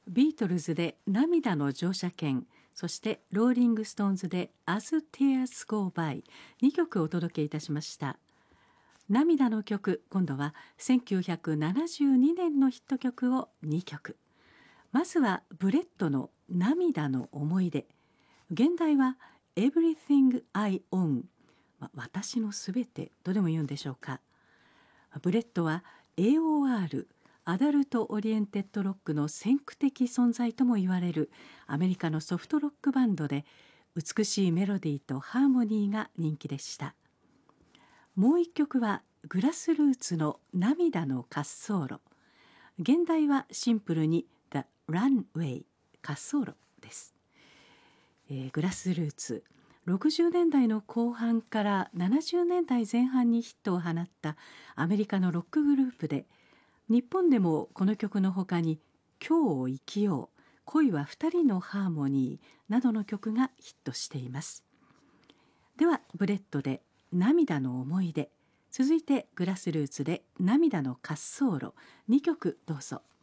ビートルズで涙の乗車券、そしてローリングストーンズで As Tears Go By、 2曲お届けいたしました。涙の曲、今度は1972年のヒット曲を2曲。まずはブレッドの涙の思い出、現代は Everything I Own、私のすべてとでも言うんでしょうか。ブレッドは AOR、アダルトオリエンテッドロックの先駆的存在とも言われるアメリカのソフトロックバンドで、美しいメロディーとハーモニーが人気でした。もう一曲はグラスルーツの涙の滑走路、現代はシンプルに The Runway、 滑走路です。グラスルーツ、60年代の後半から70年代前半にヒットを放ったアメリカのロックグループで、日本でもこの曲の他に今日を生きよう、恋は二人のハーモニーなどの曲がヒットしています。ではブレッドで涙の思い出、続いてグラスルーツで涙の滑走路、2曲どうぞ。